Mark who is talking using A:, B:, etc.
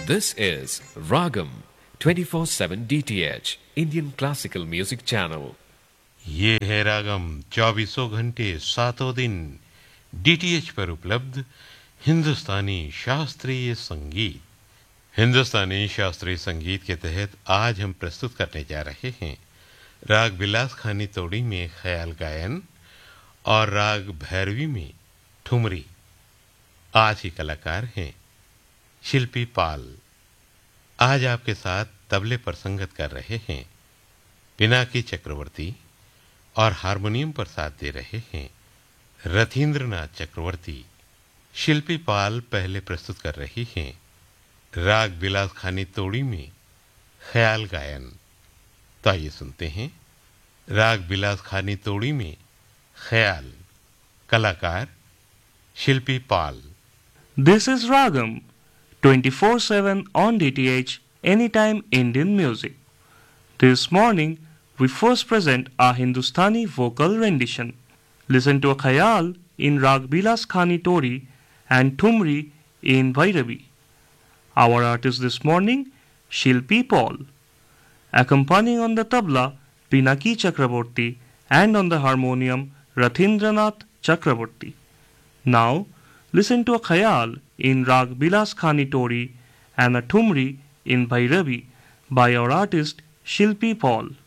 A: This is Ragam 24/7 DTH Indian Classical Music Channel.
B: ये है रागम 24 घंटे 7 दिन डीटीएच पर उपलब्ध हिंदुस्तानी शास्त्रीय संगीत। हिंदुस्तानी शास्त्रीय संगीत के तहत आज हम प्रस्तुत करने जा रहे हैं राग बिलास खानी तोड़ी में ख्याल गायन और राग भैरवी में ठुमरी। आज के कलाकार हैं शिल्पी पाल। आज आपके साथ तबले पर संगत कर रहे हैं पिनाकी चक्रवर्ती और हारमोनियम पर साथ दे रहे हैं रथींद्रनाथ चक्रवर्ती। शिल्पी पाल पहले प्रस्तुत कर रही हैं राग बिलास खानी तोड़ी में ख्याल गायन। तो आइए सुनते हैं राग बिलास खानी तोड़ी में ख्याल। कलाकार शिल्पी पाल।
C: This is Ragam 24/7 on DTH Anytime Indian Music. This morning we first present our Hindustani vocal rendition. Listen to a khayal in Rag Bilas Khani Tori and Thumri in Bhairavi. Our artist this morning, Shilpi Paul. Accompanying on the tabla, Pinaki Chakraborty, and on the harmonium, Rathindranath Chakraborty. Now, listen to a khayal in Rag Bilas Khani Tori and a Thumri in Bhairavi by our artist Shilpi Paul.